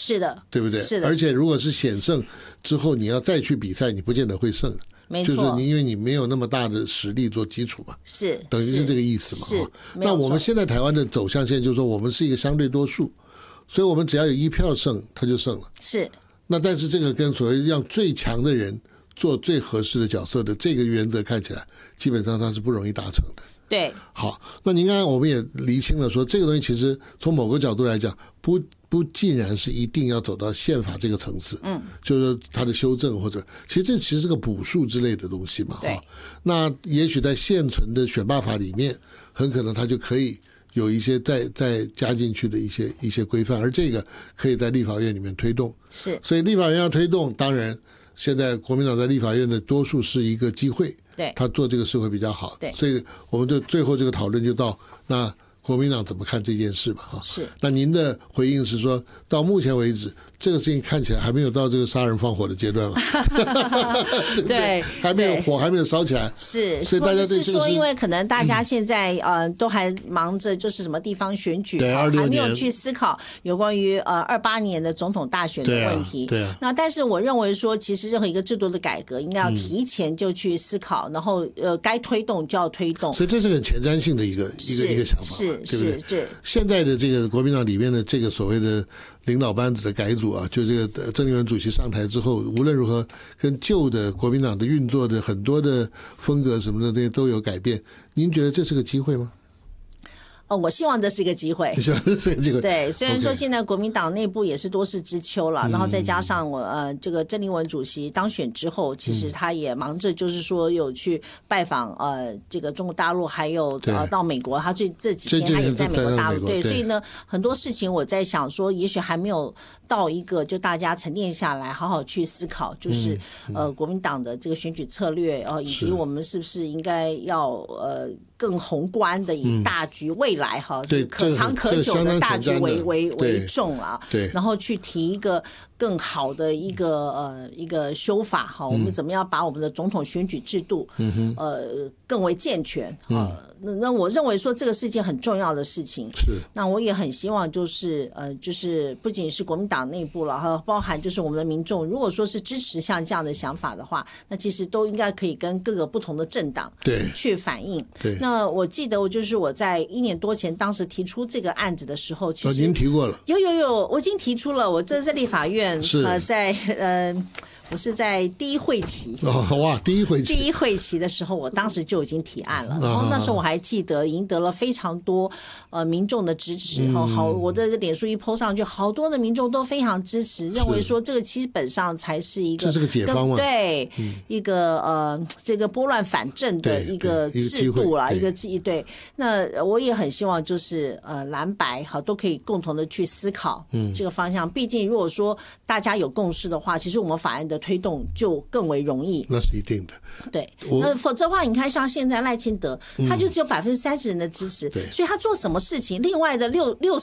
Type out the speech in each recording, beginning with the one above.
是的， 对不对？ 是的。 而且如果是险胜之后，你要再去比赛，你不见得会胜。 没错， 就是因为你没有那么大的实力做基础嘛， 是等于是这个意思嘛。 是。 那我们现在台湾的走向线就是说，我们是一个相对多数，所以我们只要有1票胜，他就胜了。 是。 那但是这个跟所谓让最强的人做最合适的角色的这个原则看起来，基本上它是不容易达成的。 对。 好，那您刚才我们也厘清了说，这个东西其实从某个角度来讲，不尽然是一定要走到宪法这个层次，就是说它的修正或者，其实这其实是个补数之类的东西嘛，哈。那也许在现存的选罢法里面，很可能它就可以有一些再加进去的一些规范，而这个可以在立法院里面推动。 是， 所以立法院要推动，当然现在国民党在立法院的多数是一个机会， 对， 他做这个是会比较好。 对， 所以我们就最后这个讨论就到那。国民党怎么看这件事吧？哈， 是。 那您的回应是说，到目前为止，这个事情看起来还没有到这个杀人放火的阶段嘛？对，还没有火，还没有烧起来。 是， 所以大家对这个说，因为可能大家现在都还忙着就是什么地方选举，还没有去思考有关于28年的总统大选的问题。 对啊。 那但是我认为说，其实任何一个制度的改革，应该要提前就去思考，然后该推动就要推动。 所以这是很前瞻性的一个想法。 是。 对不对？ 对。 现在的这个国民党里面的这个所谓的领导班子的改组啊，就这个郑丽文主席上台之后，无论如何跟旧的国民党的运作的很多的风格什么的这些都有改变。您觉得这是个机会吗？ 我希望这是一个机会。 希望这是个机会。 对，虽然说现在国民党内部也是多事之秋了，然后再加上这个郑丽文主席当选之后，其实他也忙着就是说有去拜访这个中国大陆，还有到美国，他这几天他也在美国大陆。对，所以呢，很多事情我在想说，也许还没有到一个就大家沉淀下来，好好去思考，就是国民党的这个选举策略以及我们是不是应该要更宏观的以大局未来哈，可长可久的大局为重啊， 对， 然后去提一个更好的一个修法哈，我们怎么样把我们的总统选举制度更为健全啊？那我认为说这个是一件很重要的事情。 是。 那我也很希望就是不仅是国民党内部了，还包含就是我们的民众，如果说是支持像这样的想法的话，那其实都应该可以跟各个不同的政党去反映。 对。 那我记得我在1年多前当时提出这个案子的时候，其实您提过了。 有，我已经提出了，我这在立法院我是在第一会期第一会期的时候，我当时就已经提案了，然后那时候我还记得赢得了非常多民众的支持，我的脸书一 po 上去，好多的民众都非常支持，认为说这个基本上才是一个这是个解方嘛， 对，一个这个拨乱反正的一个制度啦，一个对。那我也很希望就是蓝白都可以共同的去思考这个方向，毕竟如果说大家有共识的话，其实我们法案的推动就更为容易。 那是一定的。对， 那否则的话，你看像现在赖清德，他就只有30%人的支持，所以他做什么事情，另外的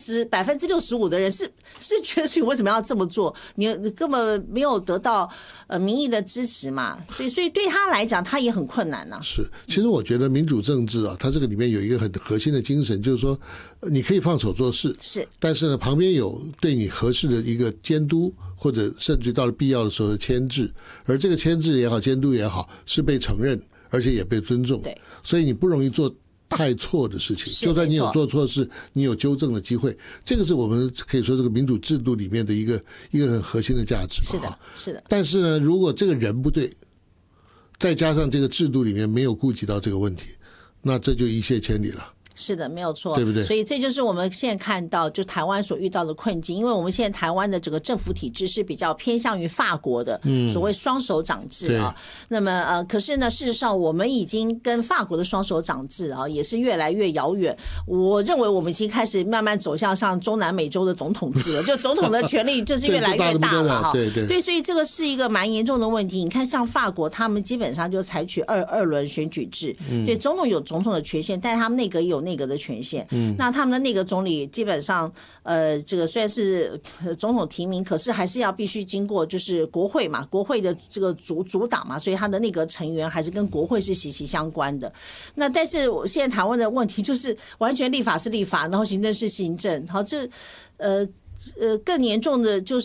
65%的人是觉得你为什么要这么做？你根本没有得到民意的支持嘛。对，所以对他来讲，他也很困难呐。 是，其实我觉得民主政治啊，它这个里面有一个很核心的精神，就是说你可以放手做事， 是， 但是呢，旁边有对你合适的一个监督，或者甚至到了必要的时候的牵制，而这个牵制也好，监督也好，是被承认，而且也被尊重。 对， 所以你不容易做太错的事情，就算你有做错事，你有纠正的机会，这个是我们可以说这个民主制度里面的一个很核心的价值嘛。 是的，是的。 但是呢，如果这个人不对，再加上这个制度里面没有顾及到这个问题，那这就一泻千里了。 是的，没有错， 对不对？ 所以这就是我们现在看到，就台湾所遇到的困境，因为我们现在台湾的整个政府体制是比较偏向于法国的，所谓双手掌制啊。那么可是呢，事实上我们已经跟法国的双手掌制啊，也是越来越遥远。我认为我们已经开始慢慢走向像中南美洲的总统制了，就总统的权力就是越来越大了哈。对，所以这个是一个蛮严重的问题。你看，像法国，他们基本上就采取二轮选举制，对，总统有总统的权限，但是他们内阁也有内阁的权限。那他们的内阁总理基本上这个虽然是总统提名，可是还是要必须经过就是国会嘛，国会的这个主党嘛，所以他的内阁成员还是跟国会是息息相关的。那但是现在台湾的问题就是完全立法是立法，然后行政是行政，好，这更严重的就是